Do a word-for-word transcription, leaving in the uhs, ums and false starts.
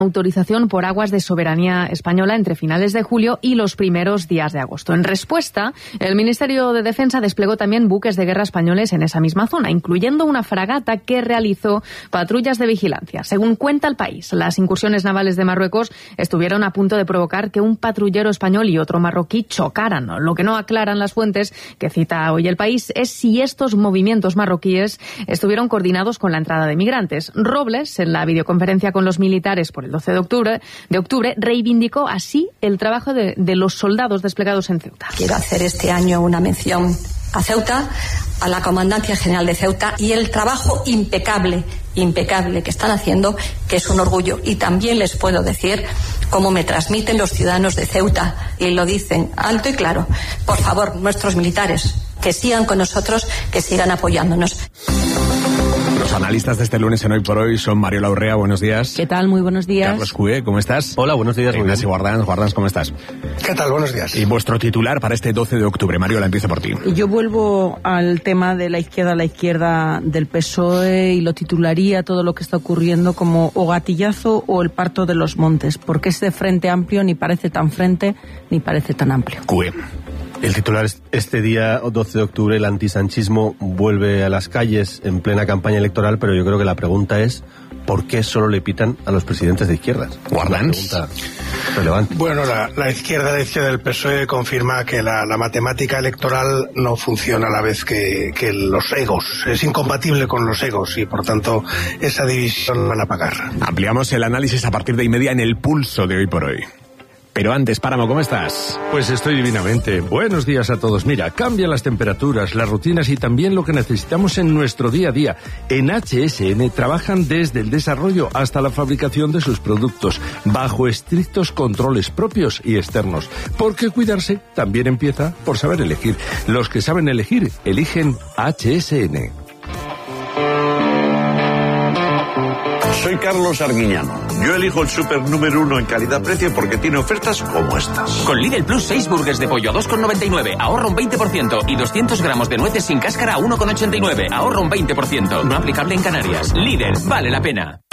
autorización por aguas de soberanía española entre finales de julio y los primeros días de agosto. En respuesta, el Ministerio de Defensa desplegó también buques de guerra españoles en esa misma zona, incluyendo una fragata que realizó patrullas de vigilancia. Según cuenta El País, las incursiones navales de Marruecos estuvieron a punto de provocar que un patrullero español y otro marroquí chocaran. Lo que no aclaran las fuentes que cita hoy El País es si estos movimientos marroquíes estuvieron coordinados con la entrada de migrantes. Robles, en la videoconferencia con los militares por el doce de octubre, de octubre reivindicó así el trabajo de, de los soldados desplegados en Ceuta. Quiero hacer este año una mención a Ceuta, a la Comandancia General de Ceuta y el trabajo impecable, impecable que están haciendo, que es un orgullo. Y también les puedo decir cómo me transmiten los ciudadanos de Ceuta, y lo dicen alto y claro: por favor, nuestros militares, que sigan con nosotros, que sigan apoyándonos. Los analistas de este lunes en Hoy por Hoy son Mariola Urrea, buenos días. ¿Qué tal? Muy buenos días. Carlos Cue, ¿cómo estás? Hola, buenos días. Ignacio Guardans, Guardans, ¿cómo estás? ¿Qué tal? Buenos días. Y vuestro titular para este doce de octubre, Mariola, empiezo por ti. Yo vuelvo al tema de la izquierda, la izquierda del P S O E, y lo titularía todo lo que está ocurriendo como o gatillazo o el parto de los montes, porque es de Frente Amplio, ni parece tan frente ni parece tan amplio. Cue. El titular es: este día, doce de octubre, el antisanchismo vuelve a las calles en plena campaña electoral, pero yo creo que la pregunta es: ¿por qué solo le pitan a los presidentes de izquierdas? Guardans. Pregunta relevante. Bueno, la, la izquierda, la izquierda del P S O E confirma que la, la matemática electoral no funciona a la vez que, que los egos. Es incompatible con los egos y, por tanto, esa división van a pagar. Ampliamos el análisis a partir de y media en el pulso de Hoy por Hoy. Pero antes, Páramo, ¿cómo estás? Pues estoy divinamente. Buenos días a todos. Mira, cambian las temperaturas, las rutinas y también lo que necesitamos en nuestro día a día. En H S N trabajan desde el desarrollo hasta la fabricación de sus productos, bajo estrictos controles propios y externos. Porque cuidarse también empieza por saber elegir. Los que saben elegir, eligen H S N. Soy Carlos Arguiñano. Yo elijo el súper número uno en calidad-precio porque tiene ofertas como estas. Con Lidl Plus, seis burgers de pollo a dos con noventa y nueve, ahorra un veinte por ciento. Y doscientos gramos de nueces sin cáscara a uno con ochenta y nueve, ahorra un veinte por ciento. No aplicable en Canarias. Lidl, vale la pena.